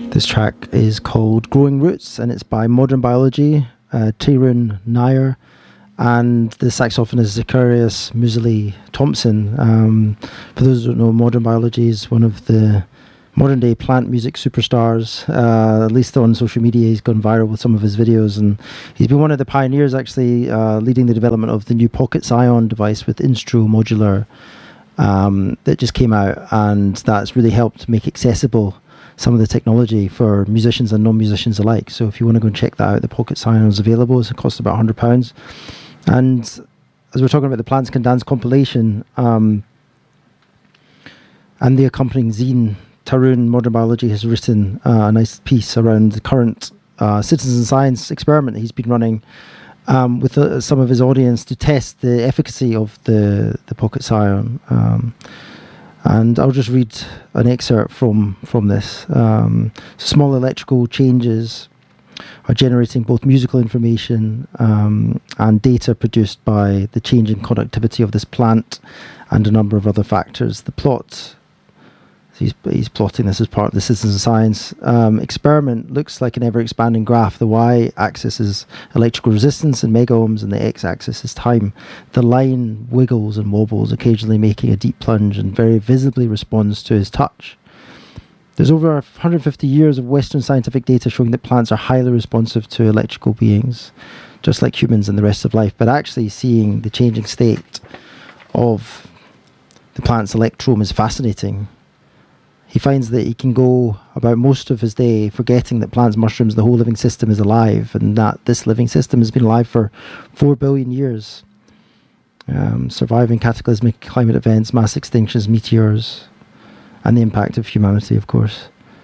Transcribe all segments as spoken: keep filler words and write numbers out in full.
This track is called Growing Roots, and it's by Modern Biology, uh, Tarun Nair, and the saxophonist Zacharias Muesli Thompson. Um, for those who don't know, Modern Biology is one of the modern day plant music superstars. Uh, at least on social media, he's gone viral with some of his videos, and he's been one of the pioneers, actually, uh, leading the development of the new Pocket Scion device with Instro Modular um, that just came out, and that's really helped make accessible some of the technology for musicians and non-musicians alike. So if you want to go and check that out, the Pocket Scion is available. It costs about one hundred pounds. And as we're talking about the Plants Can Dance compilation um, and the accompanying zine, Tarun Modern Biology has written uh, a nice piece around the current uh, citizen science experiment he's been running um, with uh, some of his audience to test the efficacy of the, the Pocket Scion. Um, And I'll just read an excerpt from, from this. Um, small electrical changes are generating both musical information um, and data produced by the changing conductivity of this plant and a number of other factors. The plot, he's, he's plotting this as part of the citizen science um, experiment, looks like an ever-expanding graph. The y-axis is electrical resistance in megaohms, and the x-axis is time. The line wiggles and wobbles, occasionally making a deep plunge, and very visibly responds to his touch. There's over one hundred fifty years of Western scientific data showing that plants are highly responsive to electrical beings, just like humans and the rest of life, but actually seeing the changing state of the plant's electrome is fascinating. He finds that he can go about most of his day forgetting that plants, mushrooms, the whole living system is alive, and that this living system has been alive for four billion years, um, surviving cataclysmic climate events, mass extinctions, meteors, and the impact of humanity, of course.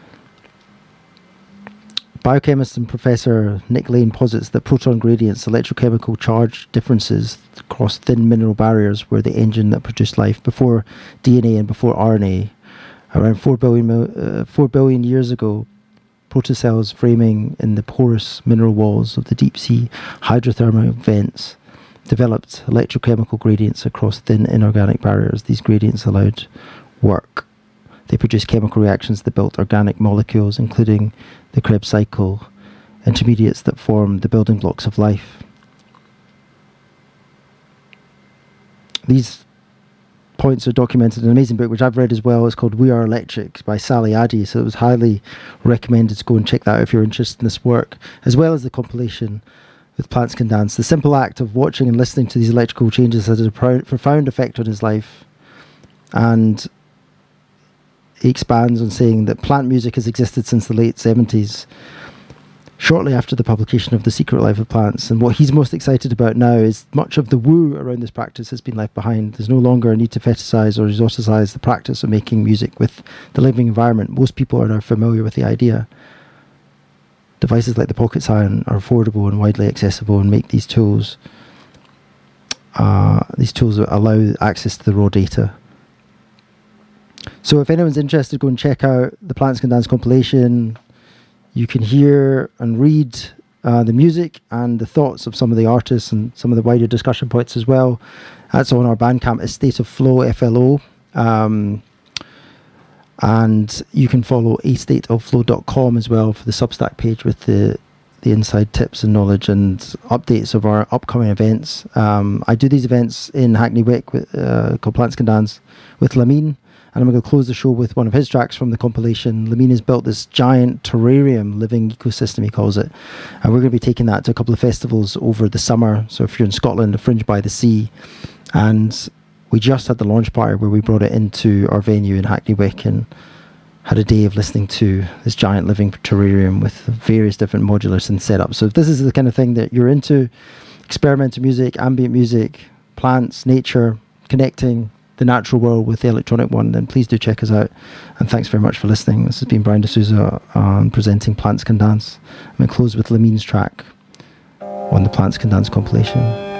Biochemist and Professor Nick Lane posits that proton gradients, electrochemical charge differences across thin mineral barriers, were the engine that produced life before D N A and before R N A. Around four billion, uh, four billion years ago, protocells framing in the porous mineral walls of the deep sea hydrothermal vents developed electrochemical gradients across thin inorganic barriers. These gradients allowed work. They produced chemical reactions that built organic molecules, including the Krebs cycle, intermediates that form the building blocks of life. These points are documented in an amazing book which I've read as well. It's called We Are Electric by Sally Addy, so it was highly recommended to go and check that out if you're interested in this work, as well as the compilation with Plants Can Dance. The simple act of watching and listening to these electrical changes has a profound effect on his life, and he expands on saying that plant music has existed since the late seventies, shortly after the publication of The Secret Life of Plants. And what he's most excited about now is much of the woo around this practice has been left behind. There's no longer a need to fetishize or exoticize the practice of making music with the living environment. Most people are now familiar with the idea. Devices like the Pocket Scion are affordable and widely accessible, and make these tools uh, these tools allow access to the raw data. So if anyone's interested, go and check out the Plants Can Dance compilation. You can hear and read uh, the music and the thoughts of some of the artists and some of the wider discussion points as well. That's on our Bandcamp, A State of Flow, F L O. Um, and you can follow a state of flow dot com as well for the Substack page with the, the inside tips and knowledge and updates of our upcoming events. Um, I do these events in Hackney Wick with, uh, called Plants Can Dance with Lamine. And I'm going to close the show with one of his tracks from the compilation. Lamine has built this giant terrarium living ecosystem, he calls it. And we're going to be taking that to a couple of festivals over the summer. So if you're in Scotland, a Fringe by the Sea. And we just had the launch party where we brought it into our venue in Hackney Wick and had a day of listening to this giant living terrarium with various different modular synth setups. So if this is the kind of thing that you're into, experimental music, ambient music, plants, nature, connecting the natural world with the electronic one, then please do check us out. And thanks very much for listening. This has been Brian D'Souza um, presenting Plants Can Dance. I'm going to close with Lamine's track on the Plants Can Dance compilation.